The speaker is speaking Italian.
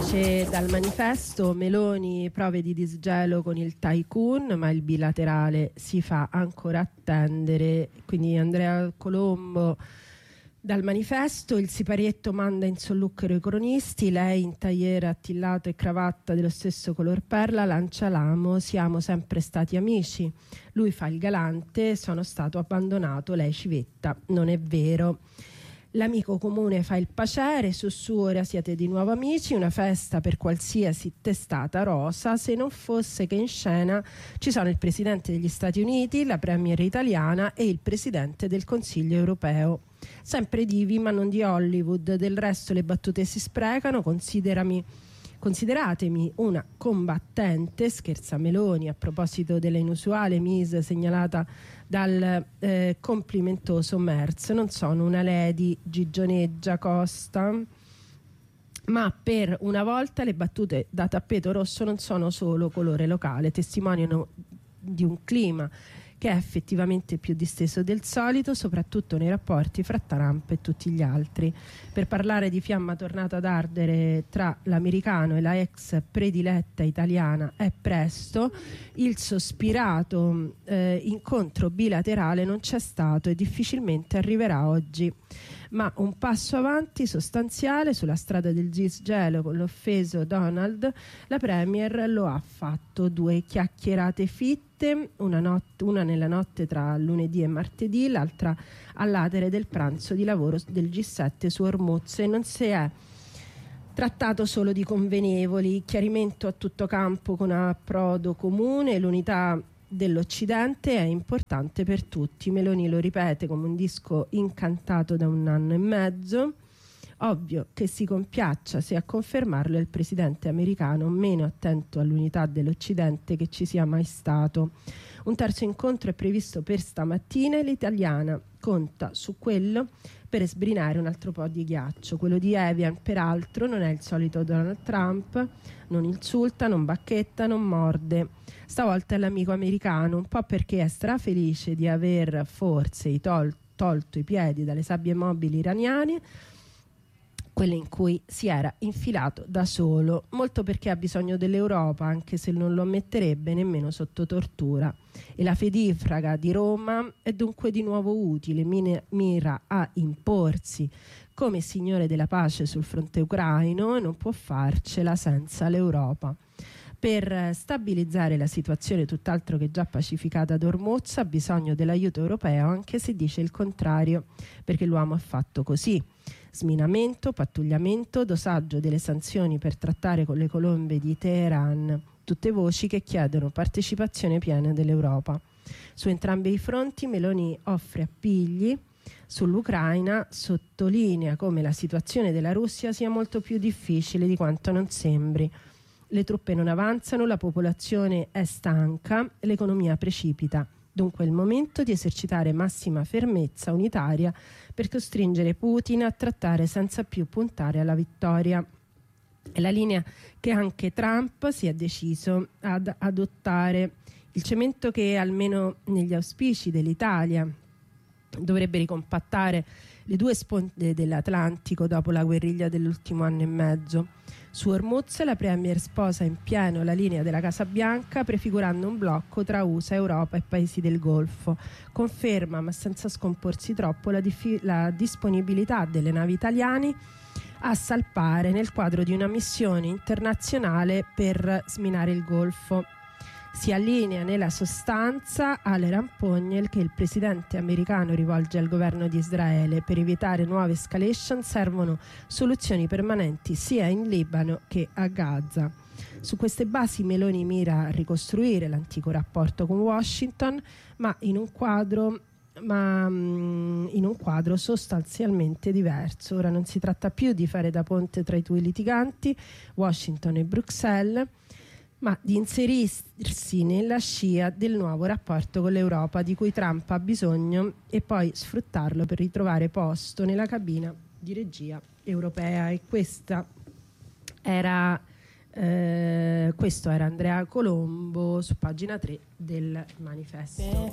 Esce dal manifesto Meloni prove di disgelo con il tycoon, ma il bilaterale si fa ancora attendere. Quindi Andrea Colombo dal manifesto, il siparietto manda in solluchero i cronisti, lei in tagliere attillato e cravatta dello stesso color perla lancia l'amo, siamo sempre stati amici. Lui fa il galante, sono stato abbandonato, lei civetta, non è vero. L'amico comune fa il pacere, sussurra siete di nuovo amici, una festa per qualsiasi testata rosa, se non fosse che in scena ci sono il Presidente degli Stati Uniti, la Premier italiana e il Presidente del Consiglio europeo. Sempre divi ma non di Hollywood, del resto le battute si sprecano, consideratemi una combattente, scherza Meloni a proposito della inusuale mise segnalata dal complimentoso Merz. Non sono una lady, gigioneggia Costa, ma per una volta le battute da tappeto rosso non sono solo colore locale, testimoniano di un clima che è effettivamente più disteso del solito, soprattutto nei rapporti fra Trump e tutti gli altri. Per parlare di fiamma tornata ad ardere tra l'americano e la ex prediletta italiana è presto, il sospirato incontro bilaterale non c'è stato e difficilmente arriverà oggi, ma un passo avanti sostanziale sulla strada del disgelo con l'offeso Donald, la Premier lo ha fatto. 2 chiacchierate fitte, una nella notte tra lunedì e martedì, l'altra all'atere del pranzo di lavoro del G7 su Hormuz, e non si è trattato solo di convenevoli, chiarimento a tutto campo con approdo comune, l'unità dell'Occidente è importante per tutti. Meloni lo ripete come un disco incantato da 1 anno e mezzo. Ovvio che si compiaccia se a confermarlo è il presidente americano meno attento all'unità dell'Occidente che ci sia mai stato. Un terzo incontro è previsto per stamattina e l'italiana conta su quello per sbrinare un altro po' di ghiaccio. Quello di Evian, peraltro, non è il solito Donald Trump, non insulta, non bacchetta, non morde. Stavolta è l'amico americano, un po' perché è strafelice di aver forse tolto i piedi dalle sabbie mobili iraniane, quelle in cui si era infilato da solo, molto perché ha bisogno dell'Europa, anche se non lo ammetterebbe nemmeno sotto tortura. E la fedifraga di Roma è dunque di nuovo utile, mira a imporsi come signore della pace sul fronte ucraino e non può farcela senza l'Europa. Per stabilizzare la situazione tutt'altro che già pacificata ad Hormuz ha bisogno dell'aiuto europeo, anche se dice il contrario, perché l'uomo ha fatto così. Sminamento, pattugliamento, dosaggio delle sanzioni per trattare con le colombe di Teheran, tutte voci che chiedono partecipazione piena dell'Europa. Su entrambi i fronti Meloni offre appigli. Sull'Ucraina sottolinea come la situazione della Russia sia molto più difficile di quanto non sembri. Le truppe non avanzano, la popolazione è stanca, l'economia precipita. Dunque è il momento di esercitare massima fermezza unitaria per costringere Putin a trattare senza più puntare alla vittoria. È la linea che anche Trump si è deciso ad adottare. Il cemento che, almeno negli auspici dell'Italia, dovrebbe ricompattare le 2 sponde dell'Atlantico dopo la guerriglia dell'ultimo anno e mezzo. Su Hormuz la Premier sposa in pieno la linea della Casa Bianca, prefigurando un blocco tra USA, Europa e paesi del Golfo. Conferma, ma senza scomporsi troppo, la disponibilità delle navi italiane a salpare nel quadro di una missione internazionale per sminare il Golfo. Si allinea nella sostanza alle rampogne che il presidente americano rivolge al governo di Israele. Per evitare nuove escalation servono soluzioni permanenti sia in Libano che a Gaza. Su queste basi Meloni mira a ricostruire l'antico rapporto con Washington, ma in un quadro sostanzialmente diverso. Ora non si tratta più di fare da ponte tra i 2 litiganti, Washington e Bruxelles, ma di inserirsi nella scia del nuovo rapporto con l'Europa di cui Trump ha bisogno e poi sfruttarlo per ritrovare posto nella cabina di regia europea. E questo era Andrea Colombo su pagina 3 del manifesto.